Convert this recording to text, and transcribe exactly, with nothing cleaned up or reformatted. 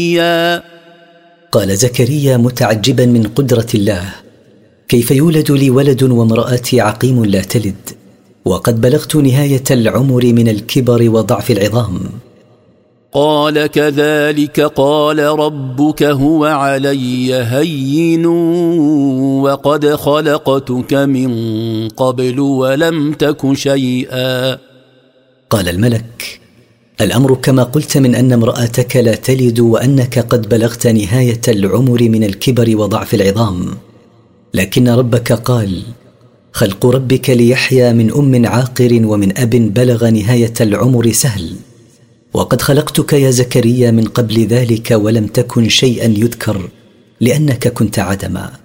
قال زكريا متعجبا من قدرة الله: كيف يولد لي ولد وامرأتي عقيم لا تلد وقد بلغت نهاية العمر من الكبر وضعف العظام؟ قال: كذلك قال ربك هو علي هين وقد خلقتك من قبل ولم تك شيئا. قال الملك: الأمر كما قلت، من أن امرأتك لا تلد وأنك قد بلغت نهاية العمر من الكبر وضعف العظام، لكن ربك قال: خلق ربك ليحيى من أم عاقر ومن أب بلغ نهاية العمر سهل، وقد خلقتك يا زكريا من قبل ذلك ولم تكن شيئا يذكر لأنك كنت عدما.